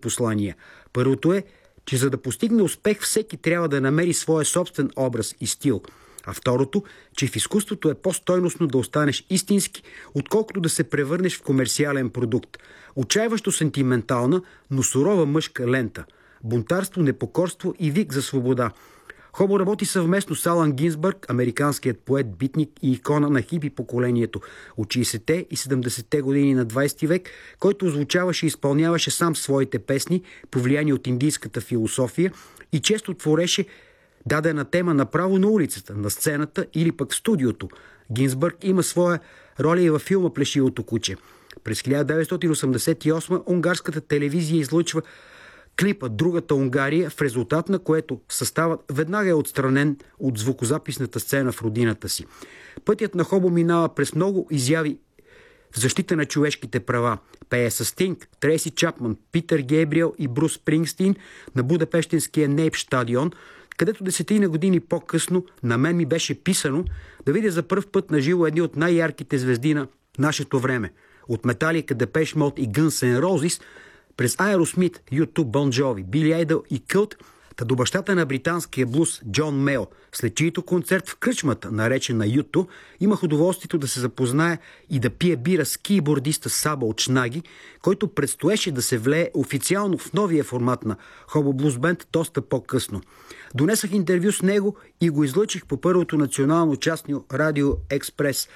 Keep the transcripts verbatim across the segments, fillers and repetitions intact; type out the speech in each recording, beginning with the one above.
послания. Първото е, че за да постигне успех, всеки трябва да намери своя собствен образ и стил. А второто, че в изкуството е по-стойностно да останеш истински, отколкото да се превърнеш в комерциален продукт. Отчаиващо сентиментална, но сурова мъжка лента. Бунтарство, непокорство и вик за свобода. Хобо работи съвместно с Алън Гинсбърг, американският поет, битник и икона на хипи поколението от шейсетте и седемдесетте години на двайсети век, който озвучаваше и изпълняваше сам своите песни, повлияни от индийската философия, и често твореше дадена тема направо на улицата, на сцената или пък в студиото. Гинсбърг има своя роля и във филма "Плешивото куче". През хиляда деветстотин осемдесет и осма унгарската телевизия излъчва клипа "Другата Унгария", в резултат на което съставът веднага е отстранен от звукозаписната сцена в родината си. Пътят на Хобо минава през много изяви в защита на човешките права. Пее с Стинг, Треси Чапман, Питър Гейбриел и Брус Спрингстин на будапещенския Нейпштадион, където десетина години по-късно на мен ми беше писано да видя за пръв път на живо едни от най-ярките звезди на нашето време. От Металика, Депеш Мод и Guns N' Roses, през Аеросмит, Ю ту, Бон Джови, Били Айдъл и Кълт, та до бащата на британския блуз Джон Мейл, след чието концерт в кръчмата, наречена Ю ту, имах удоволствието да се запозная и да пие бира с кийбордиста Саба от Шнаги, който предстоеше да се влее официално в новия формат на Хобо Блуз Бенд доста по-късно. Донесах интервю с него и го излъчих по първото национално частно радио Експрес,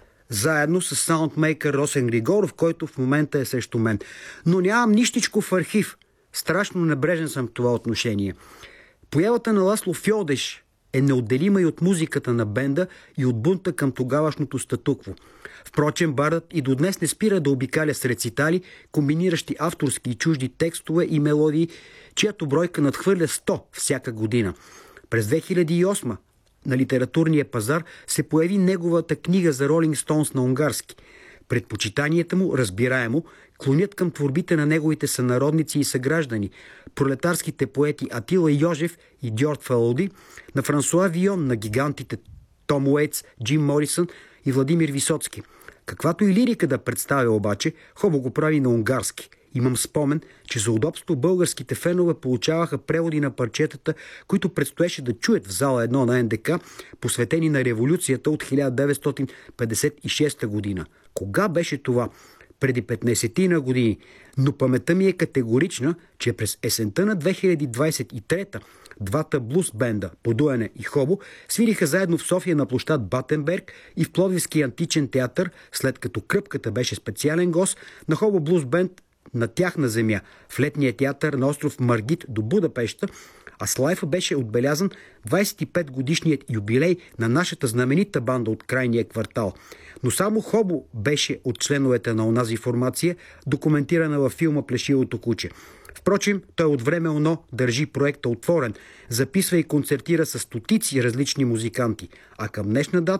заедно с саундмейкър Росен Григоров, който в момента е срещу мен. Но нямам нищичко в архив. Страшно небрежен съм в това отношение. Появата на Ласло Фьодеш е неотделима и от музиката на бенда, и от бунта към тогавашното статукво. Впрочем, бардът и до днес не спира да обикаля с рецитали, комбиниращи авторски и чужди текстове и мелодии, чиято бройка надхвърля сто всяка година. През две хиляди и осма на литературния пазар се появи неговата книга за Ролинг Стоунс на унгарски. Предпочитанията му, разбираемо, клонят към творбите на неговите сънародници и съграждани, пролетарските поети Атила Йожев и Дьорд Фалоди, на Франсуа Вион, на гигантите Том Уейтс, Джим Морисън и Владимир Висоцки. Каквато и лирика да представя обаче, Хобо го прави на унгарски. Имам спомен, че за удобство българските фенове получаваха преводи на парчетата, които предстоеше да чуят в зала едно на Ен Де Ка, посветени на революцията от хиляда деветстотин петдесет и шеста година. Кога беше това? Преди петнайсет години. Но паметта ми е категорична, че през есента на две хиляди двайсет и трета двата блуз бенда Подуяне и Хобо свириха заедно в София на площад Батенберг и в Пловдивския античен театър, след като Кръпката беше специален гост на Хобо Блуз Бенд на тяхна земя, в летния театър на остров Маргит до Будапеща, а с лайфа беше отбелязан двайсет и пет годишният юбилей на нашата знаменита банда от крайния квартал. Но само Хобо беше от членовете на онази формация, документирана във филма "Плешивото куче". Впрочем, той от време оно държи проекта отворен, записва и концертира с стотици различни музиканти, а към днешна дата